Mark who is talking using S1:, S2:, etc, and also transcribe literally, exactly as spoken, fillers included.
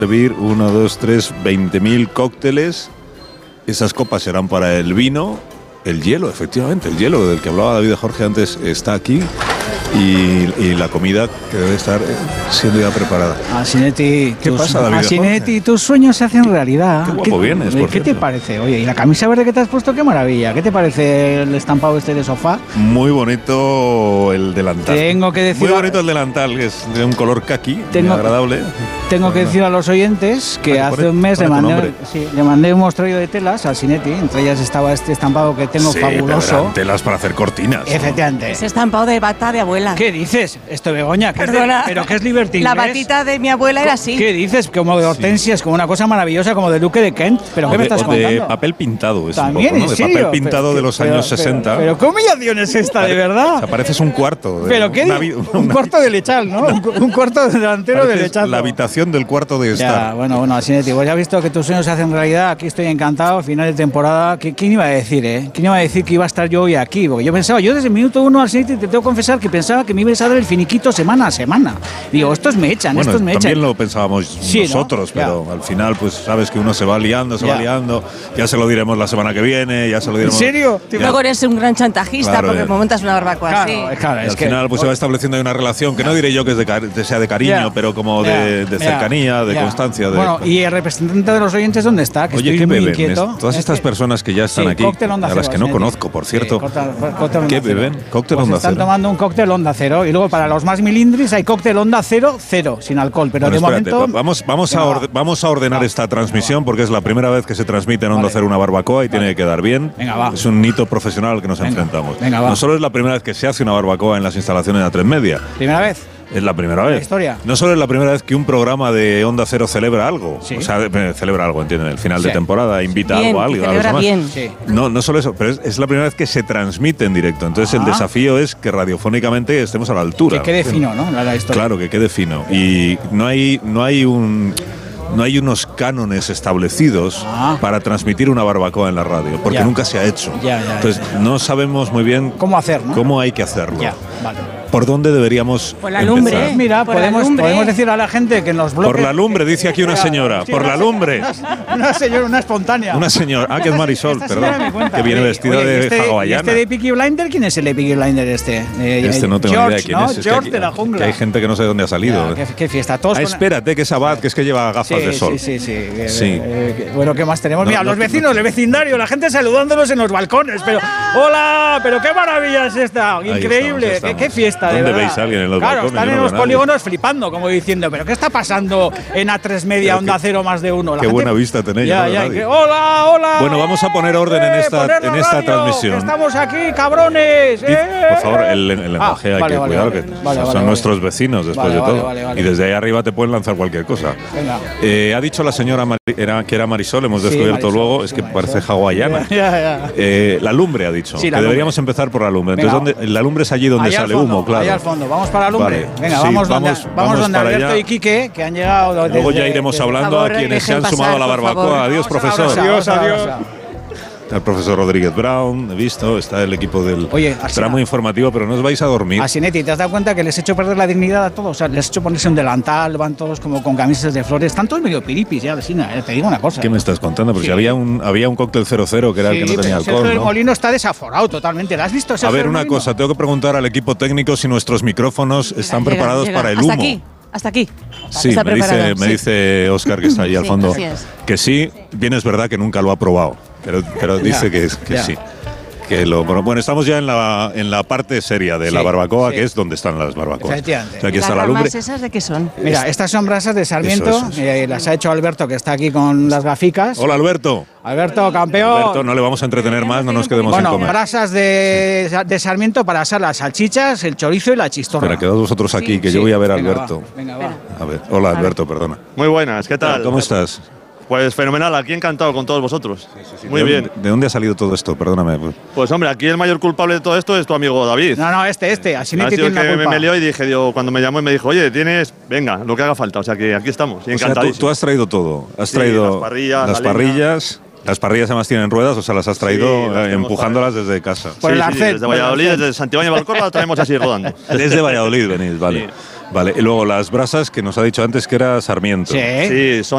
S1: servir uno, dos, tres, veinte mil cócteles. Esas copas serán para el vino. El hielo, efectivamente, el hielo del que hablaba David de Jorge antes está aquí. Y, y la comida que debe estar siendo ya preparada.
S2: Asinetti,
S1: ¿Qué pasa, David?
S2: Asinetti, tus sueños se hacen realidad.
S1: Qué guapo vienes, por
S2: ¿Qué te
S1: cierto.
S2: parece? Oye, ¿y la camisa verde que te has puesto? ¡Qué maravilla! ¿Qué te parece el estampado este de sofá?
S1: Muy bonito el delantal.
S2: Tengo que decir...
S1: Muy bonito el delantal, que es de un color kaki,
S2: Tengo-
S1: muy agradable.
S2: Tengo
S1: Bueno.
S2: que decir a los oyentes que
S1: Vale,
S2: hace
S1: pone-
S2: un mes le
S1: pone tu
S2: mandé,
S1: nombre.
S2: sí, le mandé un mostrollo de telas al Sinetti. Entre ellas estaba este estampado que tengo
S1: Sí, pero
S2: fabuloso.
S1: eran telas para hacer cortinas. ¿no?
S2: Efectivamente.
S3: Ese estampado de bata de abuela.
S2: ¿Qué dices? Esto, Begoña, ¿qué es de-
S3: Perdona.
S2: ¿pero qué es Liberty
S3: La
S2: Inglés?
S3: batita de mi abuela era así.
S2: ¿Qué dices? Como de hortensias, como una cosa maravillosa, como de Duque de Kent. ¿Pero
S1: O
S2: qué me
S1: de,
S2: estás
S1: o de
S2: contando?
S1: papel pintado, es un
S2: También,
S1: poco, ¿no?
S2: ¿en
S1: De
S2: serio?
S1: papel pintado
S2: Pero-
S1: de los
S2: pero-
S1: años
S2: pero-
S1: sesenta.
S2: Pero, ¿qué humillación es esta, de
S1: O
S2: verdad?
S1: sea, pareces un cuarto. de-
S2: ¿Pero qué?
S1: una
S2: di-
S1: vi-
S2: un
S1: una-
S2: cuarto de lechal, ¿no? Un, cu- un cuarto delantero de
S1: pareces
S2: lechal.
S1: la habitación del cuarto de
S2: Ya,
S1: estar.
S2: bueno, bueno, Asinetti, pues ya has visto que tus sueños se hacen realidad. Aquí estoy encantado, final de temporada. ¿Qui- ¿Quién iba a decir, eh? ¿Quién iba a decir que iba a estar yo hoy aquí? Porque yo pensaba, yo desde el minuto uno, Asinetti, te tengo que confesar que pensaba que me ibas a dar el finiquito semana a semana. Digo, estos me echan,
S1: Bueno,
S2: estos me
S1: también
S2: echan.
S1: lo pensábamos
S2: Sí, ¿no?
S1: nosotros,
S2: Ya.
S1: pero al final, pues sabes que uno se va liando, se
S2: Ya.
S1: va liando. Ya se lo diremos la semana que viene, ya se lo
S2: ¿En
S1: diremos.
S2: serio?
S1: Ya.
S3: Luego eres un gran chantajista
S1: Claro,
S3: porque
S1: ya.
S3: montas una barbacoa así.
S2: Claro, claro,
S1: Y
S2: es
S1: al
S2: que...
S1: final pues se va estableciendo ahí una relación que no diré yo que es de, cari- de sea de cariño,
S2: Ya.
S1: pero como
S2: Ya,
S1: de, de
S2: ya,
S1: cercanía, de
S2: ya.
S1: constancia. De,
S2: Bueno, ¿y el representante de los oyentes dónde está? Que
S1: Oye,
S2: estoy
S1: ¿qué
S2: muy
S1: beben?
S2: inquieto.
S1: Es- Todas
S2: Es
S1: estas
S2: que-
S1: personas que ya están
S2: Sí,
S1: aquí,
S2: cóctel Onda
S1: a las
S2: Cero,
S1: que no
S2: Asinetti.
S1: conozco, por cierto.
S2: Sí, cóctel- cóctel Onda
S1: ¿Qué
S2: Cero.
S1: beben? Cóctel
S2: Pues
S1: Onda
S2: están
S1: Cero.
S2: tomando un cóctel Onda Cero y luego para los más milindris hay cóctel Onda Cero, cero, sin alcohol. Pero
S1: Bueno,
S2: de
S1: espérate,
S2: momento...
S1: va- vamos, vamos, a
S2: Venga,
S1: orde- vamos a ordenar
S2: Va.
S1: esta transmisión porque es la primera vez que se transmite en Onda
S2: Vale.
S1: Cero una barbacoa y tiene que quedar bien.
S2: Venga, va.
S1: Es un hito profesional al que nos
S2: Venga,
S1: enfrentamos.
S2: venga, va.
S1: No solo es la primera vez que se hace una barbacoa en las instalaciones de A tres Media,
S2: ¿Primera vez?
S1: es la primera vez.
S2: historia.
S1: No solo es la primera vez que un programa de Onda Cero celebra algo.
S2: Sí.
S1: O sea, eh, celebra algo, ¿entienden? El final
S2: Sí.
S1: de temporada, invita
S3: Bien,
S1: algo a
S3: que
S1: alguien. a los
S3: celebra
S1: demás.
S3: bien.
S2: Sí.
S1: No, no solo eso, pero es, es la primera vez que se transmite en directo. Entonces el
S2: Ah.
S1: desafío es que radiofónicamente estemos a la altura.
S2: Que quede fino, ¿no? La, la historia.
S1: Claro, que quede fino. Y no hay, no hay un... No hay unos cánones establecidos
S2: Ah.
S1: para transmitir una barbacoa en la radio, porque
S2: Ya.
S1: nunca se ha hecho.
S2: Ya, ya,
S1: Entonces,
S2: ya.
S1: no sabemos muy bien
S2: ¿Cómo hacer, no?
S1: cómo hay que hacerlo.
S2: Ya, vale.
S1: ¿Por dónde deberíamos
S3: Por la
S1: empezar?
S3: lumbre.
S2: Pues mira,
S3: Por la
S2: podemos,
S3: lumbre.
S2: podemos decir a la gente que nos bloquee.
S1: Por la lumbre, dice aquí una
S2: Mira,
S1: señora.
S2: sí,
S1: Por
S2: una
S1: la
S2: se-
S1: lumbre.
S2: Una, una señora, una espontánea.
S1: Una señora. Ah, que es Marisol,
S2: Esta señora
S1: perdón.
S2: me cuenta.
S1: Que viene
S2: Oye,
S1: vestida
S2: oye,
S1: de
S2: este,
S1: hawaiana.
S2: ¿Este de Peaky Blinder? ¿Quién es el de Peaky Blinder este? Eh,
S1: Este no tengo
S2: George,
S1: ni idea de quién
S2: ¿no?
S1: es. Es que
S2: George
S1: aquí-
S2: de la jungla.
S1: que hay gente que no sé de dónde ha salido.
S2: Ya, qué, qué fiesta. Todos
S1: Ah,
S2: con-
S1: espérate, que es Abad, que es que lleva gafas
S2: Sí,
S1: de sol.
S2: sí, sí, sí. Eh,
S1: Sí.
S2: eh, que- bueno, ¿qué más tenemos?
S1: No,
S2: Mira,
S1: no,
S2: los
S1: no,
S2: vecinos,
S1: no.
S2: el vecindario, la gente saludándonos en los balcones. Pero, ¡hola! ¡Pero qué maravilla es esta!
S1: Ahí
S2: Increíble.
S1: estamos, ahí
S2: ¿Qué, qué
S1: estamos.
S2: fiesta, de
S1: ¿Dónde
S2: verdad.
S1: veis a alguien en los
S2: Claro,
S1: balcones?
S2: están
S1: Yo
S2: en
S1: no
S2: los
S1: veo a nadie.
S2: polígonos flipando, como diciendo, ¿pero qué está pasando en A tres Media,
S1: Pero
S2: Onda
S1: qué-
S2: Cero, más de uno? La
S1: qué
S2: gente-
S1: buena vista tenéis,
S2: Ya,
S1: yo no veo
S2: ya,
S1: a
S2: y
S1: nadie.
S2: que, ¡hola, hola!
S1: Bueno, vamos a poner orden en
S2: ¡Eh,
S1: esta-
S2: poner la
S1: en esta
S2: radio,
S1: transmisión.
S2: que estamos aquí, cabrones.
S1: Diz-
S2: ¡Eh!
S1: Por favor, el, el
S2: Ah,
S1: lenguaje hay
S2: vale,
S1: que
S2: vale,
S1: cuidar,
S2: vale.
S1: que
S2: Vale,
S1: son
S2: vale,
S1: nuestros
S2: vale.
S1: vecinos después
S2: Vale,
S1: de
S2: vale,
S1: todo.
S2: vale, vale.
S1: Y desde ahí arriba te pueden lanzar cualquier cosa.
S2: Venga.
S1: Eh, ha dicho la señora Mari- era, que era Marisol, hemos
S2: Sí,
S1: descubierto
S2: Marisol,
S1: luego,
S2: sí,
S1: es que
S2: Marisol.
S1: parece hawaiana.
S2: Ya, ya.
S1: Eh, la lumbre ha dicho,
S2: Sí, la
S1: que
S2: lumbre.
S1: deberíamos empezar por la lumbre. Entonces,
S2: Venga.
S1: ¿dónde- la lumbre es allí donde
S2: Ahí al
S1: sale
S2: fondo,
S1: humo, claro.
S2: Ahí al fondo, vamos para la lumbre.
S1: Vale.
S2: Venga,
S1: Sí,
S2: vamos, donde,
S1: vamos-
S2: vamos,
S1: vamos
S2: donde
S1: para
S2: Alberto
S1: allá.
S2: y Quique, que han llegado.
S1: Luego
S2: desde-
S1: ya iremos
S2: desde-
S1: hablando
S3: favor,
S1: a quienes se
S3: dejen
S1: han sumado a la
S3: pasar, por
S1: barbacoa.
S3: favor.
S1: Adiós,
S2: Vamos a la
S1: profesor.
S2: rosa, vamos a la rosa.
S1: Está el profesor Rodríguez Brown, he visto, está el equipo del
S2: Oye, Arsena.
S1: tramo informativo, pero no os vais a dormir.
S2: Asinetti, ¿te has dado cuenta que les he hecho perder la dignidad a todos? O sea, les he hecho ponerse un delantal, van todos como con camisas de flores. Están todos medio piripis ya, vecina. eh, Te digo una cosa.
S1: ¿Qué me estás contando? Porque
S2: Sí.
S1: había un había un cóctel cero cero que era el que no tenía
S2: pero Sergio
S1: alcohol,
S2: del
S1: ¿no?
S2: Molino está desaforado totalmente. ¿La has visto,
S1: A
S2: Sergio
S1: ver,
S2: del
S1: una
S2: Molino?
S1: cosa, tengo que preguntar al equipo técnico si nuestros micrófonos están
S3: Llega,
S1: preparados
S3: llega.
S1: para el
S3: Hasta
S1: humo.
S3: aquí, hasta aquí.
S1: Sí,
S3: Está
S1: me dice,
S3: preparado,
S1: me
S3: sí.
S1: dice Óscar, que está ahí al
S3: Sí,
S1: fondo,
S3: así es.
S1: que sí, bien es verdad que nunca lo ha probado, pero, pero dice
S2: Ya,
S1: que, es- que
S2: ya.
S1: sí. Que lo, bueno, bueno, estamos ya en la, en la parte seria de
S2: Sí,
S1: la barbacoa,
S2: sí.
S1: que es donde están las barbacoas.
S2: Efectivamente.
S1: O sea, aquí
S3: ¿Las
S1: está la lumbre.
S3: ramas esas de qué son?
S2: Mira, estas son brasas de Sarmiento.
S1: Eso, eso, eso.
S2: eh, las ha hecho Alberto, que está aquí con las gaficas.
S1: Hola, Alberto.
S2: Alberto, campeón.
S1: Alberto, no le vamos a entretener más, no nos quedemos sin
S2: Bueno,
S1: comer.
S2: brasas de, de Sarmiento para asar las salchichas, el chorizo y la chistorra.
S1: Espera, quedaos vosotros aquí, que
S2: Sí,
S1: yo voy a ver a
S2: venga,
S1: Alberto.
S2: va, venga, va.
S1: A ver, hola Alberto, perdona.
S4: Muy buenas, ¿qué tal?
S1: ¿Cómo estás?
S4: Pues fenomenal, aquí encantado con todos vosotros. Muy
S1: ¿De
S4: bien.
S1: dónde- ¿De dónde ha salido todo esto? Perdóname. pues.
S4: Pues hombre, aquí el mayor culpable de todo esto es tu amigo David.
S2: No, no, este, este.
S4: Ha
S2: Asinetti
S4: sido el
S2: tiene
S4: que
S2: la
S4: me,
S2: culpa.
S4: me lió y dije, digo, cuando me llamó y me dijo, oye, tienes, venga, lo que haga falta. O sea que aquí estamos, y
S1: O sea, tú,
S4: encantadísimo.
S1: tú has traído todo. Has
S4: Sí,
S1: traído
S4: las parrillas,
S1: las
S4: la leña.
S1: parrillas. Las parrillas además tienen ruedas, o sea, las has traído
S4: Sí, las
S1: eh,
S4: tenemos
S1: empujándolas desde casa.
S2: Por
S4: Sí,
S2: el
S4: sí,
S2: arcén,
S4: desde
S2: por el
S4: Valladolid,
S2: arcén.
S4: desde Santibáñez de Valcorba, la traemos así rodando.
S1: Desde Valladolid venís, vale.
S4: Sí.
S1: Vale, y luego las brasas que nos ha dicho antes que era Sarmiento.
S2: Sí.
S4: Sí, son